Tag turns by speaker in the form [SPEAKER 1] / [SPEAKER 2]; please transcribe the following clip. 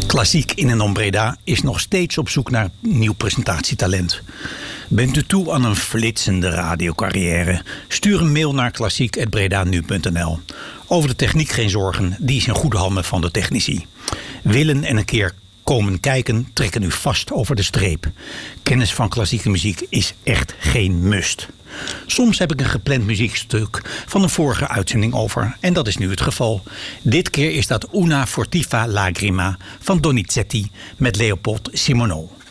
[SPEAKER 1] Klassiek in en om Breda is nog steeds op zoek naar nieuw presentatietalent. Bent u toe aan een flitsende radiocarrière? Stuur een mail naar klassiek@bredanu.nl. Over de techniek geen zorgen, die is in goede handen van de technici. Willen en een keer komen kijken trekken u vast over de streep. Kennis van klassieke muziek is echt geen must. Soms heb ik een gepland muziekstuk van een vorige uitzending over. En dat is nu het geval. Dit keer is dat Una Furtiva Lagrima van Donizetti met Leopold Simoneau.